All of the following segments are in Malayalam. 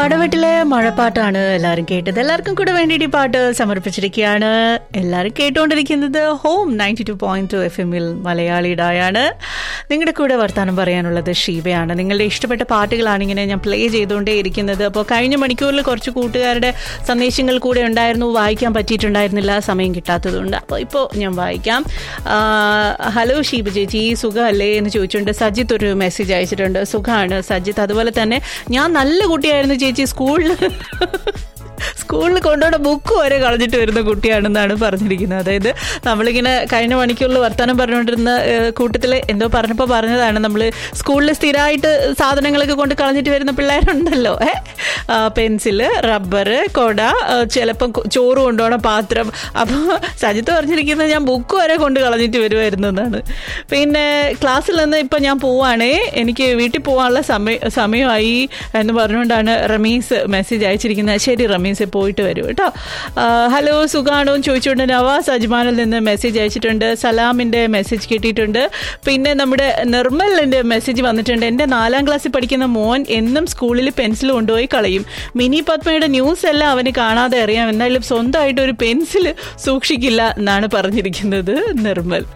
പടവെട്ടിലെ മഴപ്പാട്ടാണ് എല്ലാവരും കേട്ടത്. എല്ലാവർക്കും കൂടെ വേണ്ടിയിട്ട് ഈ പാട്ട് സമർപ്പിച്ചിരിക്കുകയാണ്. എല്ലാവരും കേട്ടുകൊണ്ടിരിക്കുന്നത് ഹോം 92.2 FM മലയാളിയുടെയാണ്. നിങ്ങളുടെ കൂടെ വർത്താനം പറയാനുള്ളത് ഷീബയാണ്. നിങ്ങളുടെ ഇഷ്ടപ്പെട്ട പാട്ടുകളാണ് ഇങ്ങനെ ഞാൻ പ്ലേ ചെയ്തുകൊണ്ടേ ഇരിക്കുന്നത്. അപ്പോൾ കഴിഞ്ഞ മണിക്കൂറിൽ കുറച്ച് കൂട്ടുകാരുടെ സന്ദേശങ്ങൾ കൂടെ ഉണ്ടായിരുന്നു, വായിക്കാൻ പറ്റിയിട്ടുണ്ടായിരുന്നില്ല, സമയം കിട്ടാത്തതുകൊണ്ട്. അപ്പോൾ ഇപ്പോൾ ഞാൻ വായിക്കാം. ഹലോ ഷീബ ചേച്ചി, സുഖമല്ലേ എന്ന് ചോദിച്ചുകൊണ്ട് സജിത്ത് ഒരു മെസ്സേജ് അയച്ചിട്ടുണ്ട്. സുഖമാണ് സജിത്ത്. അതുപോലെ തന്നെ ഞാൻ നല്ല കുട്ടിയായിരുന്നു ചേച്ചി, സ്കൂളിൽ കൊണ്ടുപോയ ബുക്ക് വരെ കളഞ്ഞിട്ട് വരുന്ന കുട്ടിയാണെന്നാണ് പറഞ്ഞിരിക്കുന്നത്. അതായത് നമ്മളിങ്ങനെ കഴിഞ്ഞ മണിക്കൂറിൽ വർത്തമാനം പറഞ്ഞുകൊണ്ടിരുന്ന കൂട്ടത്തിൽ എന്തോ പറഞ്ഞപ്പോൾ പറഞ്ഞതാണ്, നമ്മൾ സ്കൂളിൽ സ്ഥിരമായിട്ട് സാധനങ്ങളൊക്കെ കൊണ്ട് കളഞ്ഞിട്ട് വരുന്ന പിള്ളേരുണ്ടല്ലോ, പെൻസില്, റബ്ബർ, കൊട, ചിലപ്പം ചോറ് കൊണ്ടുപോകണ പാത്രം. അപ്പോൾ സജിത്ത് പറഞ്ഞിരിക്കുന്നത് ഞാൻ ബുക്ക് വരെ കൊണ്ട് കളഞ്ഞിട്ട് വരുമായിരുന്നു എന്നാണ്. പിന്നെ ക്ലാസ്സിൽ നിന്ന് ഇപ്പം ഞാൻ പോവാണേ, എനിക്ക് വീട്ടിൽ പോകാനുള്ള സമയമായി എന്ന് പറഞ്ഞുകൊണ്ടാണ് റമീസ് മെസ്സേജ് അയച്ചിരിക്കുന്നത്. ശരി റമീസ്, പോയിട്ട് വരും കേട്ടോ. ഹലോ സുഖാണോ എന്ന് ചോദിച്ചുകൊണ്ട് നവാസ് അജ്മാനിൽ നിന്ന് മെസ്സേജ് അയച്ചിട്ടുണ്ട്. സലാമിൻ്റെ മെസ്സേജ് കിട്ടിയിട്ടുണ്ട്. പിന്നെ നമ്മുടെ നിർമ്മലിൻ്റെ മെസ്സേജ് വന്നിട്ടുണ്ട്. എൻ്റെ 4ാം ക്ലാസ്സിൽ പഠിക്കുന്ന മോൻ എന്നും സ്കൂളിൽ പെൻസിൽ കൊണ്ടുപോയി കളയും. മിനി പത്മയുടെ ന്യൂസ് എല്ലാം അവന് കാണാതെ അറിയാം, എന്നാലും സ്വന്തമായിട്ട് ഒരു പെൻസിൽ സൂക്ഷിക്കില്ല എന്നാണ് പറഞ്ഞിരിക്കുന്നത് നിർമ്മൽ.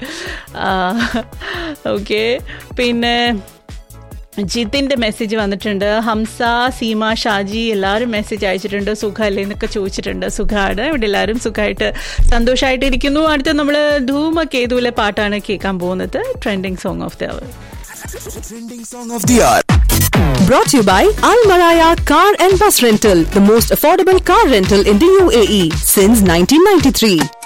ഓക്കെ, പിന്നെ ജിത്തിൻ്റെ മെസ്സേജ് വന്നിട്ടുണ്ട്. ഹംസ, സീമ, ഷാജി എല്ലാവരും മെസ്സേജ് അയച്ചിട്ടുണ്ട്. സുഖമല്ലേ എന്നൊക്കെ ചോദിച്ചിട്ടുണ്ട്. സുഖമാണ്, ഇവിടെ എല്ലാവരും സുഖമായിട്ട് സന്തോഷമായിട്ട് ഇരിക്കുന്നു. അടുത്ത് നമ്മൾ ധൂമകേതുവിലെ പാട്ടാണ് കേൾക്കാൻ പോകുന്നത്. Trending song of the our. Brought to you by Al Maraya Car and Bus Rental, the most affordable car rental in the UAE since 1993.